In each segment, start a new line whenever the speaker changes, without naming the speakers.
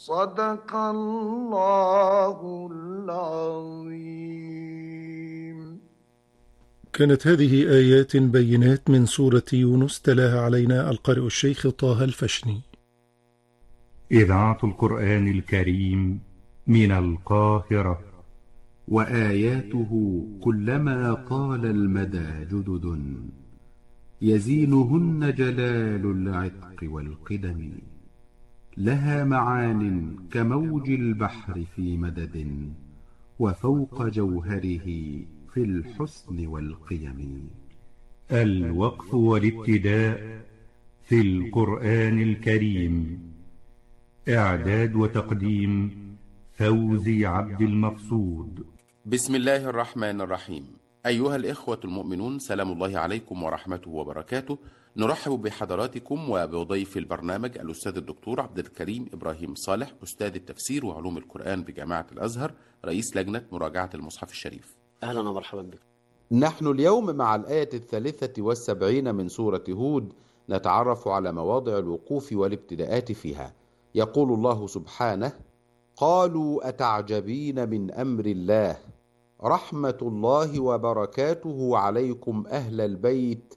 صدق الله العظيم.
كانت هذه آيات بينات من سورة يونس تلاها علينا القارئ الشيخ طه الفشني.
إذاعة القرآن الكريم من القاهرة. وآياته كلما طال المدى جدد، يزينهن جلال العتق والقدم. لها معان كموج البحر في مدد، وفوق جوهره في الحسن والقيم. الوقف والابتداء في القرآن الكريم. إعداد وتقديم فوزي عبد المقصود.
بسم الله الرحمن الرحيم. أيها الإخوة المؤمنون، سلام الله عليكم ورحمته وبركاته. نرحب بحضراتكم وبضيف البرنامج الأستاذ الدكتور عبد الكريم إبراهيم صالح، أستاذ التفسير وعلوم القرآن بجامعة الأزهر، رئيس لجنة مراجعة المصحف الشريف.
أهلا ومرحبا بك.
نحن اليوم مع الآية 73 من سورة هود، نتعرف على مواضع الوقوف والابتداءات فيها. يقول الله سبحانه: قالوا أتعجبين من أمر الله، رحمة الله وبركاته عليكم أهل البيت،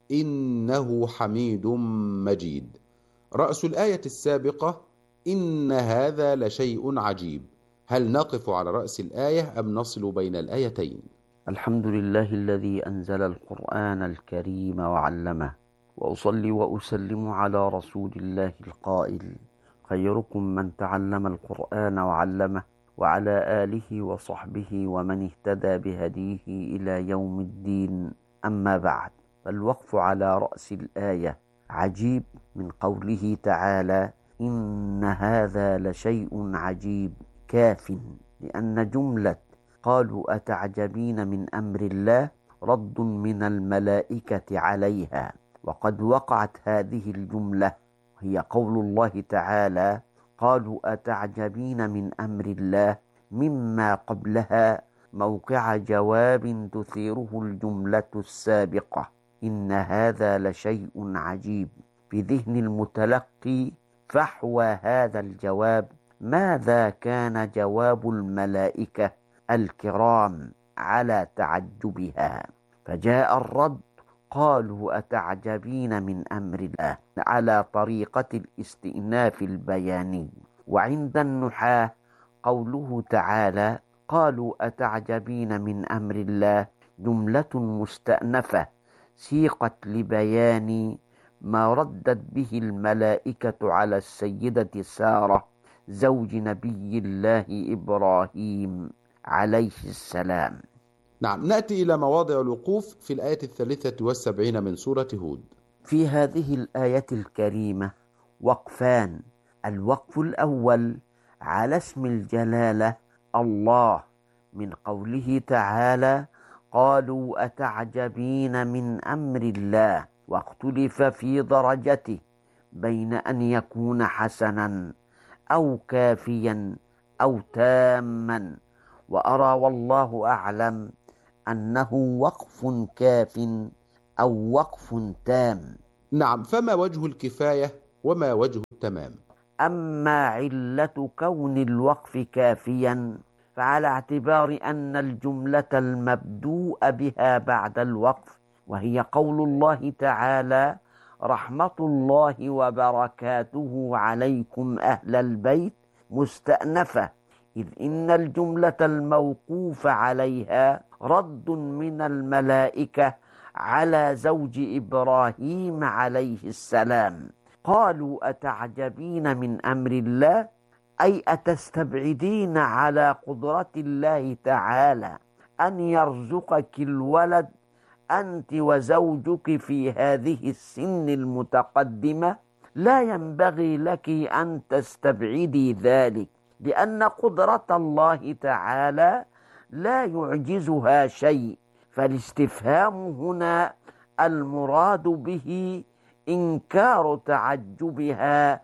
إنه حميد مجيد. رأس الآية السابقة: إن هذا لشيء عجيب. هل نقف على رأس الآية أم نصل بين الآيتين؟
الحمد لله الذي أنزل القرآن الكريم وعلمه، وأصلي وأسلم على رسول الله القائل: خيركم من تعلم القرآن وعلمه، وعلى آله وصحبه ومن اهتدى بهديه إلى يوم الدين. أما بعد، فالوقف على رأس الآية عجيب من قوله تعالى: إن هذا لشيء عجيب، كاف، لأن جملة قالوا أتعجبين من أمر الله رد من الملائكة عليها، وقد وقعت هذه الجملة هي قول الله تعالى: قالوا أتعجبين من أمر الله، مما قبلها موقع جواب تثيره الجملة السابقة: إن هذا لشيء عجيب، في ذهن المتلقي فحوى هذا الجواب ماذا كان جواب الملائكة الكرام على تعجبها، فجاء الرد: قالوا أتعجبين من أمر الله، على طريقة الاستئناف البياني. وعند النحاة قوله تعالى: قالوا أتعجبين من أمر الله، جملة مستأنفة سيقت لبيان ما ردت به الملائكة على السيدة سارة زوج نبي الله إبراهيم عليه السلام.
نعم، نأتي إلى مواضع الوقوف في الآية 73 من سورة هود.
في هذه الآية الكريمة وقفان. الوقف الأول على اسم الجلالة الله، من قوله تعالى: قالوا أتعجبين من أمر الله، واختلف في درجته بين أن يكون حسنا أو كافيا أو تاما، وأرى والله أعلم أنه وقف كاف أو وقف تام.
نعم، فما وجه الكفاية وما وجه التمام؟
أما علة كون الوقف كافيا فعلى اعتبار أن الجملة المبدوء بها بعد الوقف، وهي قول الله تعالى: رحمة الله وبركاته عليكم أهل البيت، مستأنفة، إذ إن الجملة الموقوف عليها رد من الملائكة على زوج إبراهيم عليه السلام. قالوا أتعجبين من أمر الله، أي أتستبعدين على قدرة الله تعالى أن يرزقك الولد أنت وزوجك في هذه السن المتقدمة؟ لا ينبغي لك أن تستبعدي ذلك، لأن قدرة الله تعالى لا يعجزها شيء. فالاستفهام هنا المراد به إنكار تعجبها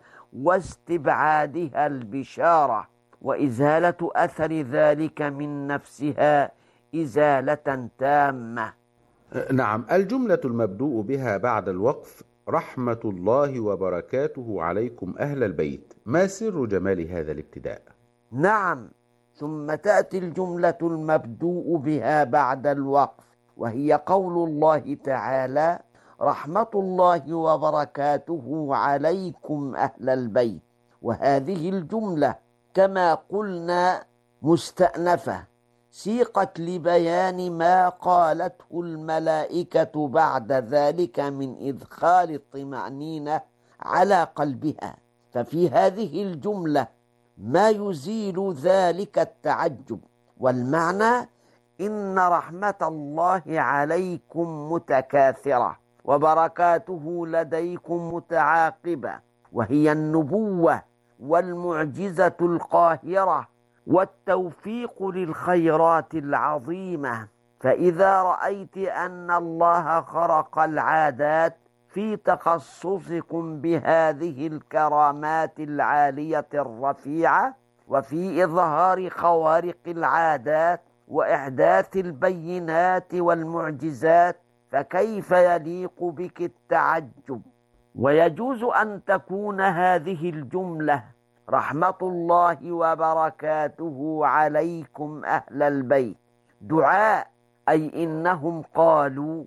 واستبعادها البشارة، وإزالة أثر ذلك من نفسها إزالة تامة.
نعم، الجملة المبدوء بها بعد الوقف رحمة الله وبركاته عليكم أهل البيت. ما سر جمال هذا الابتداء؟
نعم، ثم تأتي الجملة المبدوء بها بعد الوقف، وهي قول الله تعالى: رحمة الله وبركاته عليكم أهل البيت. وهذه الجملة كما قلنا مستأنفة، سيقت لبيان ما قالته الملائكة بعد ذلك من إدخال الطمأنينة على قلبها. ففي هذه الجملة ما يزيل ذلك التعجب، والمعنى إن رحمة الله عليكم متكاثرة وبركاته لديكم متعاقبة، وهي النبوة والمعجزة القاهرة والتوفيق للخيرات العظيمة. فإذا رأيت أن الله خرق العادات في تخصصكم بهذه الكرامات العالية الرفيعة، وفي إظهار خوارق العادات وإحداث البينات والمعجزات، فكيف يليق بك التعجب؟ ويجوز أن تكون هذه الجملة رحمة الله وبركاته عليكم أهل البيت دعاء، أي إنهم قالوا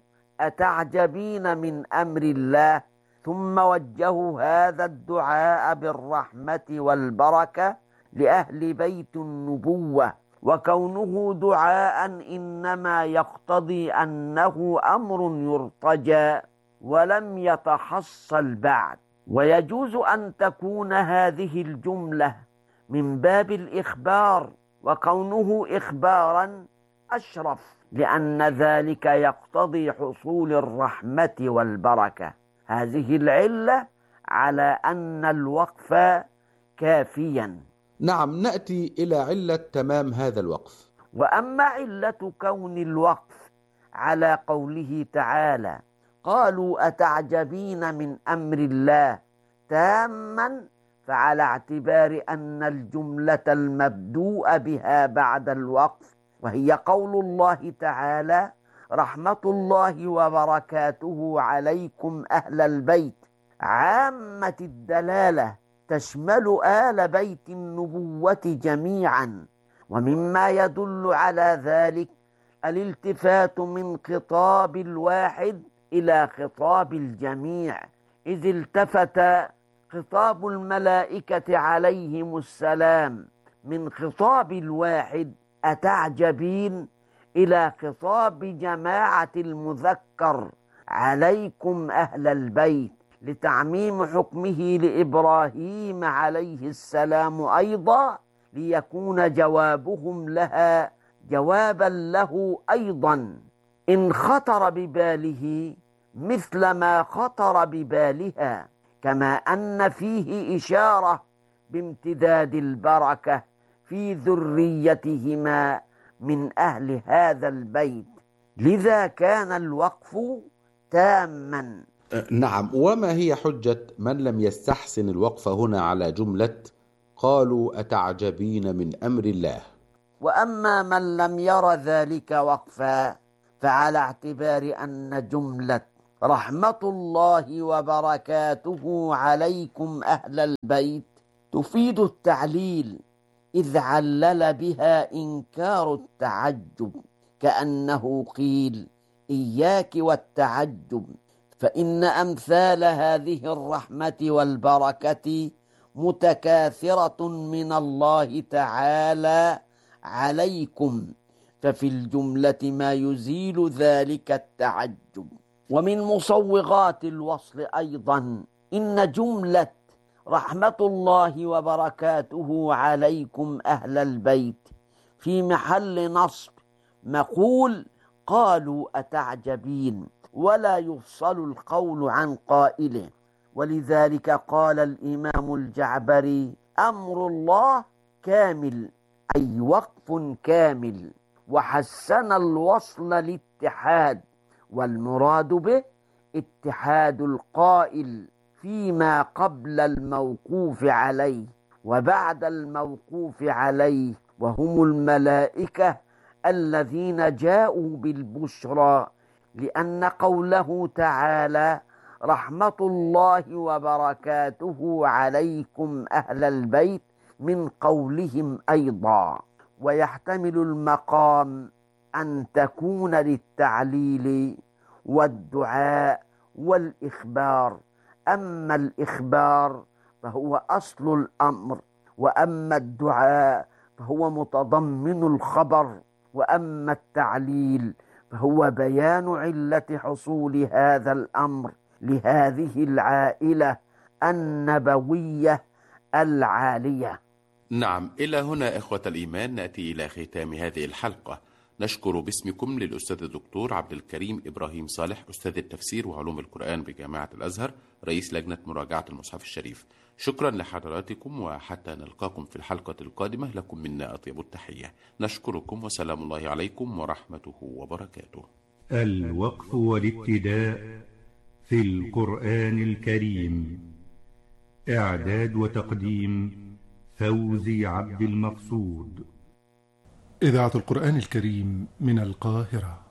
أتعجبين من أمر الله، ثم وجهوا هذا الدعاء بالرحمة والبركة لأهل بيت النبوة. وكونه دعاء إنما يقتضي أنه أمر يرتجى ولم يتحصل بعد. ويجوز أن تكون هذه الجملة من باب الإخبار، وكونه إخبارا أشرف لأن ذلك يقتضي حصول الرحمة والبركة. هذه العلة على أن الوقف كافيا.
نعم، نأتي إلى علة تمام هذا الوقف.
وأما علة كون الوقف على قوله تعالى: قالوا أتعجبين من أمر الله تاما، فعلى اعتبار أن الجملة المبدوء بها بعد الوقف، وهي قول الله تعالى: رحمة الله وبركاته عليكم أهل البيت، عامة الدلالة تشمل آل بيت النبوة جميعا. ومما يدل على ذلك الالتفات من خطاب الواحد إلى خطاب الجميع، إذ التفت خطاب الملائكة عليهم السلام من خطاب الواحد أتعجبين إلى خطاب جماعة المذكر عليكم أهل البيت، لتعميم حكمه لإبراهيم عليه السلام أيضا، ليكون جوابهم لها جوابا له أيضا إن خطر بباله مثل ما خطر ببالها، كما أن فيه إشارة بامتداد البركة في ذريتهما من أهل هذا البيت، لذا كان الوقف تاما.
نعم، وما هي حجة من لم يستحسن الوقف هنا على جملة قالوا أتعجبين من أمر الله؟
وأما من لم ير ذلك وقفا فعلى اعتبار أن جملة رحمة الله وبركاته عليكم أهل البيت تفيد التعليل، إذ علل بها إنكار التعجب، كأنه قيل إياك والتعجب، فإن أمثال هذه الرحمة والبركة متكاثرة من الله تعالى عليكم، ففي الجملة ما يزيل ذلك التعجب. ومن مصوغات الوصل أيضا إن جملة رحمة الله وبركاته عليكم أهل البيت في محل نصب مقول قالوا أتعجبين، ولا يفصل القول عن قائله، ولذلك قال الإمام الجعبري: أمر الله كامل، أي وقف كامل، وحسن الوصل الاتحاد، والمراد به اتحاد القائل فيما قبل الموقوف عليه وبعد الموقوف عليه، وهم الملائكة الذين جاءوا بالبشرى، لأن قوله تعالى رحمة الله وبركاته عليكم أهل البيت من قولهم أيضا، ويحتمل المقام أن تكون للتعليل والدعاء والإخبار. أما الإخبار فهو أصل الأمر، وأما الدعاء فهو متضمن الخبر، وأما التعليل فهو بيان علة حصول هذا الأمر لهذه العائلة النبوية العالية.
نعم، إلى هنا إخوة الإيمان نأتي إلى ختام هذه الحلقة. نشكر باسمكم للأستاذ الدكتور عبد الكريم إبراهيم صالح، أستاذ التفسير وعلوم القرآن بجامعة الأزهر، رئيس لجنة مراجعة المصحف الشريف. شكرا لحضراتكم، وحتى نلقاكم في الحلقة القادمة لكم منا أطيب التحية. نشكركم، وسلام الله عليكم ورحمته وبركاته.
الوقف والابتداء في القرآن الكريم. إعداد وتقديم فوزي عبد المقصود. إذاعة القرآن الكريم من القاهرة.